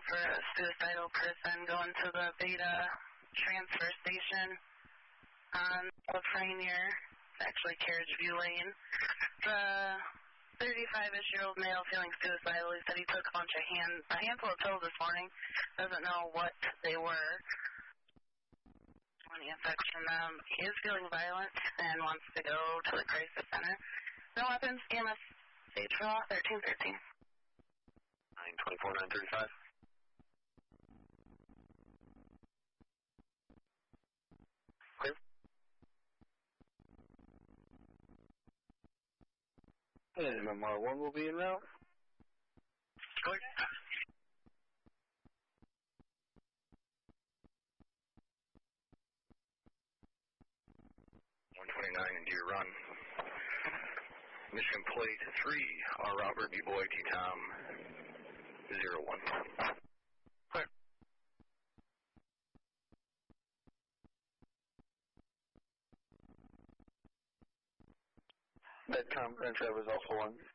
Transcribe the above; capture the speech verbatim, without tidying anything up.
for a suicidal person going to the Beta transfer station on the Pioneer. It's actually Carriage View Lane. The thirty-five-ish-year-old male feeling suicidal. He said he took a bunch of hand, a handful of pills this morning. Doesn't know what they were. Any effects from them. He is feeling violent and wants to go to the crisis center. No weapons. E M S stage for law thirteen thirteen. nine twenty-four, nine thirty-five. Clear. And M R one will be in route. Clear. one twenty-nine in Deer Run. Michigan plate three, R. Robert, B. Boy, T. Tom, zero one. Clear. That Tom Grant driver is also one.